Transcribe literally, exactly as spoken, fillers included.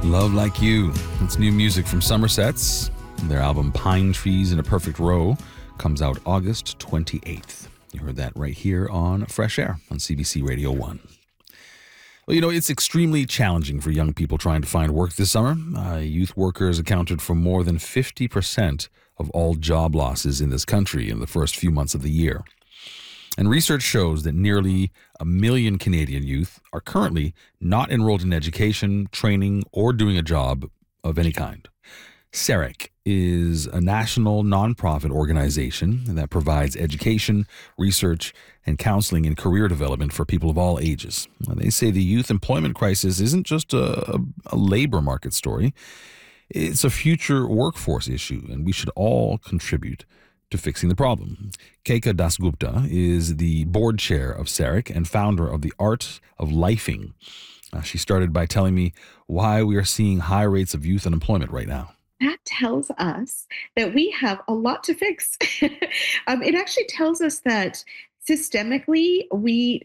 Love Like You. It's new music from Somersets. Their album Pine Trees in a Perfect Row comes out August twenty-eighth. You heard that right here on Fresh Air on C B C Radio one. Well, you know, it's extremely challenging for young people trying to find work this summer. Uh, youth workers accounted for more than fifty percent of all job losses in this country in the first few months of the year. And research shows that nearly a million Canadian youth are currently not enrolled in education, training, or doing a job of any kind. C E R I C is a national nonprofit organization that provides education, research, and counseling and career development for people of all ages. And they say the youth employment crisis isn't just a, a labor market story. It's a future workforce issue, and we should all contribute to fixing the problem. Keika Dasgupta is the board chair of C E R I C and founder of the Art of Lifing. Uh, she started by telling me why we are seeing high rates of youth unemployment right now. That tells us that we have a lot to fix. um, it actually tells us that systemically, we